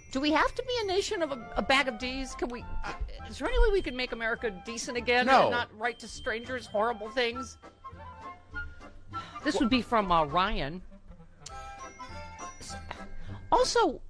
Do we have to be a nation of a bag of D's? Can we? Is there any way we can make America decent again and not write to strangers horrible things? This would be from Ryan. Also,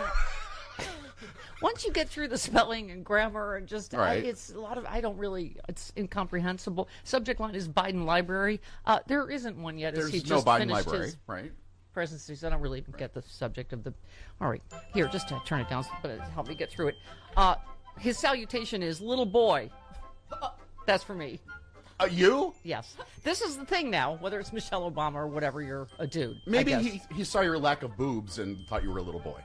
once you get through the spelling and grammar and just, it's a lot of, it's incomprehensible. Subject line is Biden Library. There isn't one yet. There's he no just Biden finished Library, his right? Presidency, so I don't really even get the subject of the. All right, here, just to turn it down, but help me get through it. His salutation is little boy. That's for me. You? Yes. This is the thing now, whether it's Michelle Obama or whatever, you're a dude. Maybe he saw your lack of boobs and thought you were a little boy.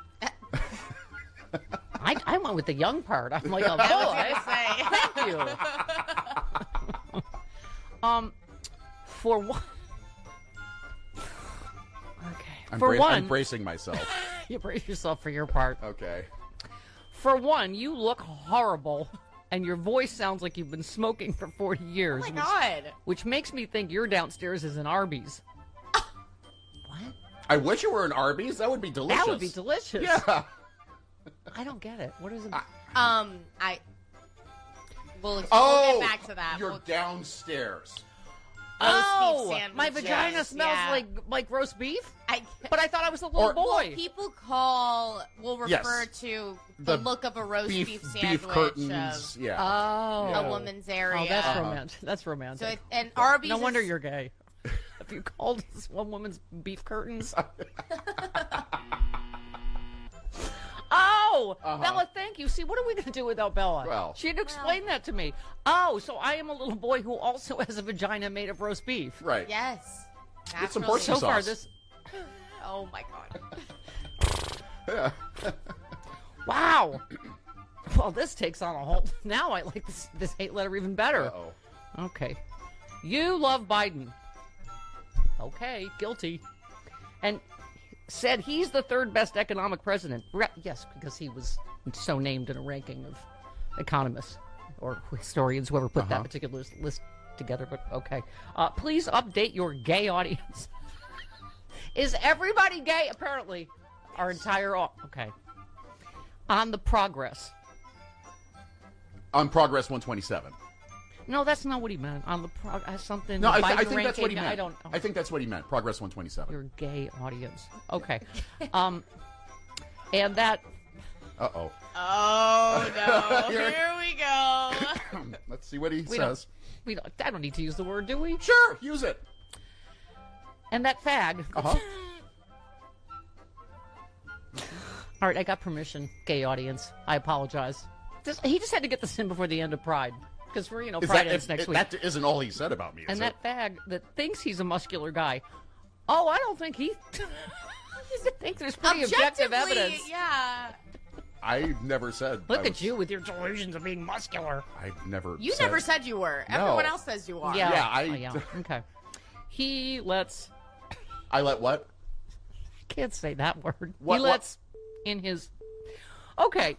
I went with the young part. I'm like, oh, boy. Thank you. For one. Okay. I'm bracing myself. You brace yourself for your part. Okay. For one, you look horrible, and your voice sounds like you've been smoking for 40 years. Oh, my God. Which makes me think you're downstairs is an Arby's. What? I wish it were an Arby's. That would be delicious. That would be delicious. Yeah. I don't get it. What is it? We'll get back to that. You're downstairs. Oh, beef my vagina smells like roast beef? But I thought I was a little boy. Well, people will refer to the look of a roast beef sandwich. Beef curtains, a woman's area. Oh, that's romantic. That's romantic. So and Arby's no wonder you're gay. If you called this one woman's beef curtains. Oh, Bella, thank you. See, what are we going to do without Bella? Well, she had explained that to me. Oh, so I am a little boy who also has a vagina made of roast beef. Right. Yes. Get some pork sauce. So far, this. Oh my God. Wow. Well, this takes on a whole. Now I like this hate letter even better. Uh-oh. Okay. You love Biden. Okay, guilty. And said he's the third best economic president. Yes, because he was so named in a ranking of economists or historians, whoever put that particular list together. But okay. Please update your gay audience. Is everybody gay? Apparently. Our entire... Okay. On the progress. On Progress 127. No, that's not what he meant. On the something. No, I think ranking, that's what he meant. I don't. I think that's what he meant. Progress 127. Your gay audience. Okay. And that. Uh-oh. Oh no! Here we go. Let's see what he says. I don't need to use the word, do we? Sure, use it. And that fag. All right, I got permission, gay audience. I apologize. He just had to get this in before the end of Pride. Because we're, Pride ends next week. That isn't all he said about me, is and it? that fag that thinks he's a muscular guy. Oh, I don't think he... I think there's pretty objective evidence. Yeah. I never said... Look at you with your delusions of being muscular. I never You never said you were. No. Everyone else says you are. Yeah, okay. He lets... I let what? I can't say that word. What, he lets in his... Okay.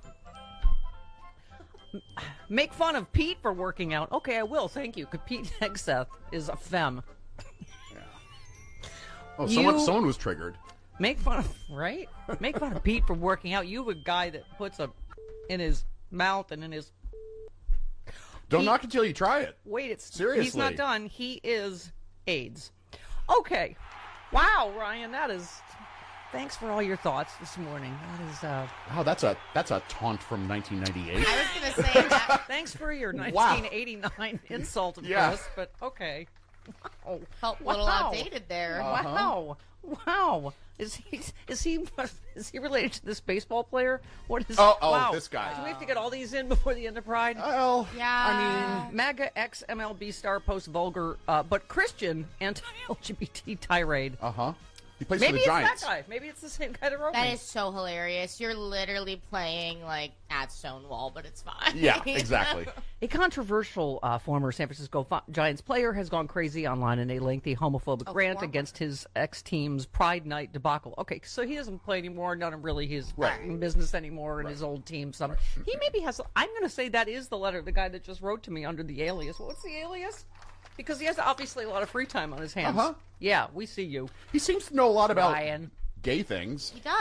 Make fun of Pete for working out. Okay, I will. Thank you. Because Pete Hegseth is a femme. Yeah. Oh, someone was triggered. Make fun of... Right? Make fun of Pete for working out. You a guy that puts in his mouth and in his... Don't knock until you try it. Wait, seriously. He's not done. He is AIDS. Okay. Wow, Ryan, that is... Thanks for all your thoughts this morning. That is... Wow, that's a taunt from 1998. I was going to say that. Thanks for your 1989 insult, of course, but okay. Wow. Felt a little outdated there. Wow. Is he related to this baseball player? What is? Wow. This guy. Do we have to get all these in before the end of Pride? Well, yeah. I mean, MAGA ex MLB star posts vulgar but Christian anti-LGBT tirade. He plays Maybe for the Giants. It's that guy. Maybe it's the same guy that wrote That me. is so hilarious. You're literally playing like at Stonewall, but it's fine. Yeah, exactly. A controversial former San Francisco Giants player has gone crazy online in a lengthy homophobic rant against his ex-team's Pride Night debacle. Okay, so he doesn't play anymore, not really his business anymore, and his old team. He maybe has... I'm going to say that is the letter, the guy that just wrote to me under the alias. What's the alias? Because he has obviously a lot of free time on his hands. Yeah, we see you. He seems to know a lot about Ryan. gay things. He does.